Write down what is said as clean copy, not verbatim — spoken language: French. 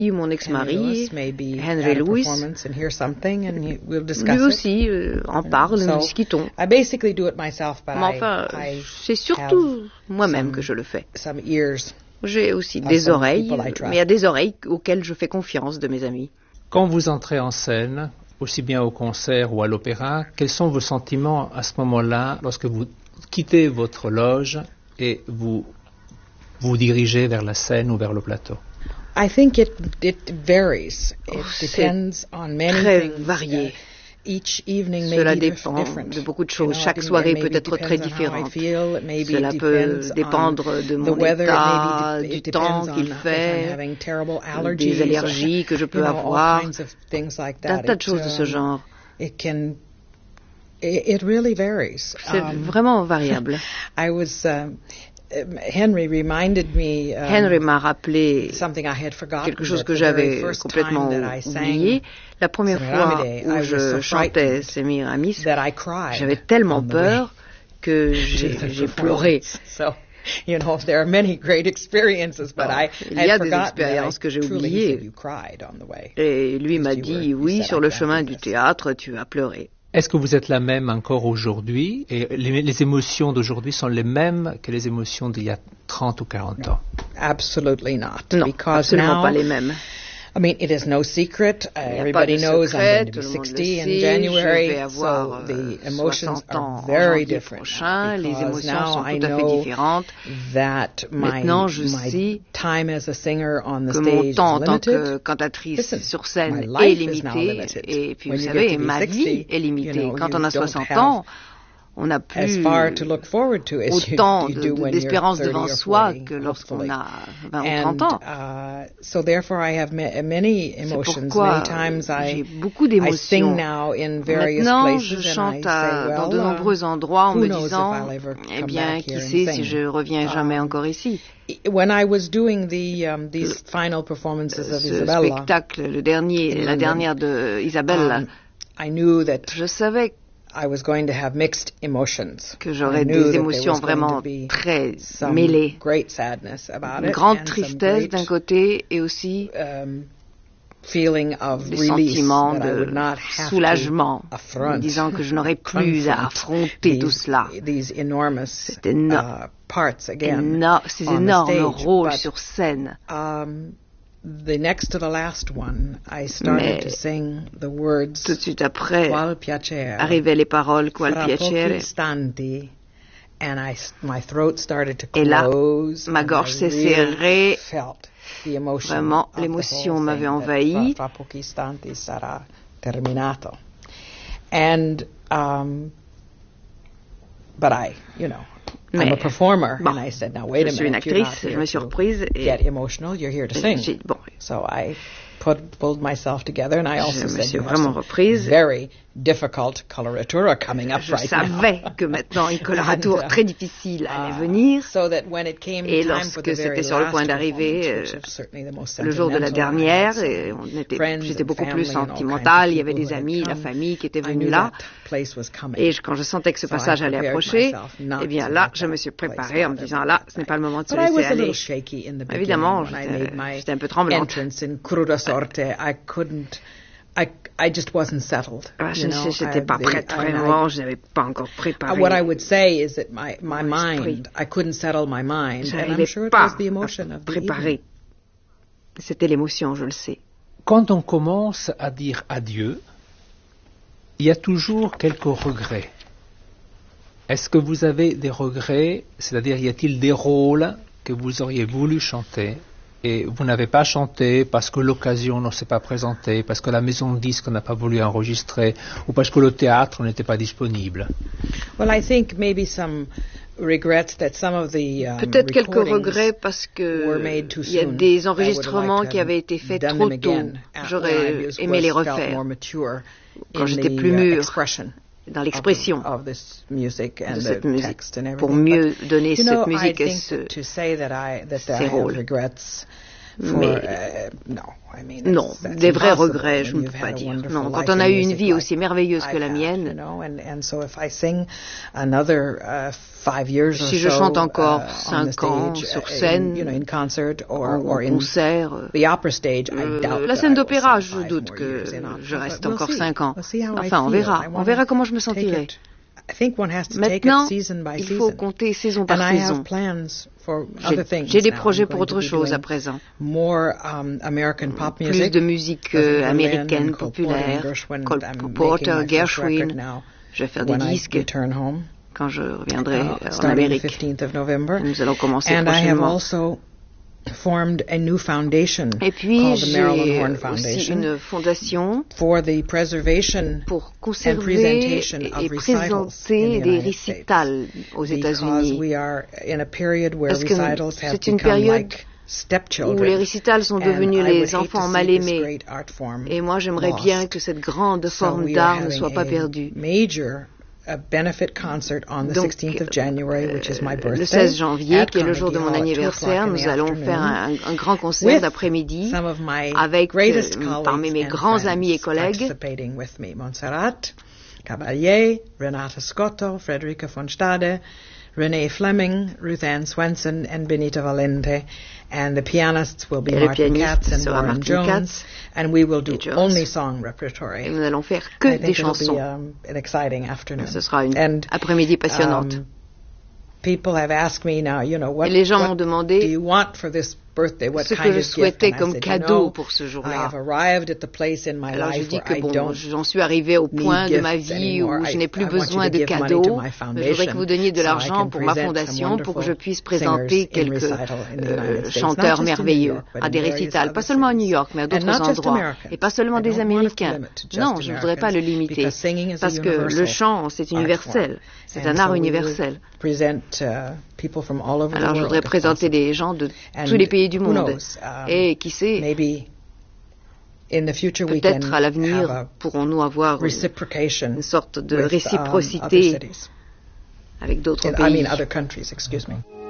mon ex-mari, Henry Lewis, lui aussi en parle, nous discutons. Mais enfin, c'est surtout moi-même que je le fais. J'ai aussi des oreilles, mais il y a des oreilles auxquelles je fais confiance de mes amis. Quand vous entrez en scène, aussi bien au concert ou à l'opéra, quels sont vos sentiments à ce moment-là, lorsque vous quittez votre loge et vous vous dirigez vers la scène ou vers le plateau? I think it varies. It depends on many things. Varié. Each evening may Cela be dépend different. de beaucoup de choses. Chaque soirée peut être très différente. Cela peut dépendre de mon état, du temps qu'il fait, des allergies que je peux avoir, un tas de choses de ce genre. It really varies. C'est vraiment variable. Henry m'a rappelé quelque chose que j'avais complètement oublié. La première fois où je chantais Semiramis, j'avais tellement peur que j'ai pleuré. Il y a des expériences que j'ai oubliées. Et lui m'a dit, oui, sur le chemin du théâtre, tu as pleuré. Est-ce que vous êtes la même encore aujourd'hui et les émotions d'aujourd'hui sont les mêmes que les émotions d'il y a 30 ou 40 ans? Absolutely not. Non, absolument pas les mêmes. I mean, it is no secret. Everybody knows I'm going to be 60 in January, so the emotions are very different. Les émotions sont tout à fait différentes. Maintenant, je sais que mon temps en tant que cantatrice sur scène est limité. Et puis, vous savez, ma vie est limitée. Quand on a 60 ans, on n'a plus autant d'espérance devant soi que lorsqu'on a 20 ou 30 ans. C'est pourquoi j'ai beaucoup d'émotions. Maintenant, je chante dans de nombreux endroits en me disant, eh bien, qui sait si je reviens jamais encore ici. Ce spectacle, la dernière de Isabelle, je savais que j'aurais des émotions vraiment très mêlées. Une grande tristesse d'un côté et aussi des sentiments de soulagement, en disant que je n'aurais plus à affronter tout cela. Ces énormes rôles sur scène. Mais tout de suite après, arrivaient les paroles Qual piacere. Et là, ma gorge s'est serrée. Vraiment, l'émotion m'avait envahi. Mais, je suis une actrice, je me suis reprise et j'ai dit, bon, je me suis vraiment reprise. Je savais que maintenant une colorature très difficile allait venir et lorsque c'était sur le point d'arriver, le jour de la dernière, j'étais beaucoup plus sentimentale, il y avait des amis, la famille qui étaient venus là et quand je sentais que ce passage allait approcher, eh bien là, je me suis préparée en me disant là, ce n'est pas le moment de se laisser aller. Évidemment, j'étais un peu tremblante. I just wasn't settled. J'étais pas prête vraiment, je n'avais pas encore préparé. What I would say is that my mind, I couldn't settle my mind, and I'm sure it was the emotion of the evening. C'était l'émotion, je le sais. Quand on commence à dire adieu, il y a toujours quelques regrets. Est-ce que vous avez des regrets, c'est-à-dire y a-t-il des rôles que vous auriez voulu chanter et vous n'avez pas chanté parce que l'occasion ne s'est pas présentée, parce que la maison de disques n'a pas voulu enregistrer, ou parce que le théâtre n'était pas disponible? Peut-être quelques regrets parce que il y a des enregistrements qui avaient été faits trop tôt. J'aurais aimé les refaire quand j'étais plus mûre dans l'expression de cette musique, pour mieux donner cette musique et ces rôles. Mais Non, des vrais regrets, je ne peux pas dire. Non, quand on a eu une vie aussi merveilleuse que la mienne, si je chante encore 5 ans sur scène, en concert, la scène d'opéra, je doute que je reste encore 5 ans. Enfin, on verra comment je me sentirai. Maintenant, il faut compter saison par saison. J'ai des projets pour autre chose à présent. Plus de musique américaine populaire, Cole Porter, Gershwin. Je vais faire des disques quand je reviendrai en Amérique. Nous allons commencer prochainement. Et puis j'ai aussi une fondation pour conserver et présenter des récitals aux États-Unis. Parce que c'est une période où les récitals sont devenus les enfants mal aimés. Et moi, j'aimerais bien que cette grande forme d'art ne soit pas perdue. Donc, le 16 janvier, qui est le jour de mon anniversaire, nous allons faire un grand concert d'après-midi avec parmi mes grands amis et collègues. Montserrat Caballé, Renata Scotto, Frederica von Stade, Renee Fleming, Ruth Ann Swenson, and Benita Valente. And the pianists will be Martin Katz and Warren Jones. And we will do only song repertory. Et nous allons faire que des chansons. An exciting afternoon. Ce sera une après-midi passionnante. People have asked me now, what do you want for this birthday? What ce que je souhaitais comme cadeau pour ce jour-là. Alors je dis que j'en suis arrivée au point de ma vie où je n'ai plus besoin de cadeaux. Je voudrais que vous donniez de l'argent pour ma fondation pour que je puisse présenter quelques chanteurs merveilleux à des récitals, pas seulement à New York, mais à d'autres endroits. Et pas seulement des Américains. Non, je ne voudrais pas le limiter. Parce que le chant, c'est universel. C'est un art universel. Alors je voudrais présenter des gens de tous les pays du monde. Et qui sait, peut-être à l'avenir pourrons-nous avoir une sorte de réciprocité avec d'autres pays.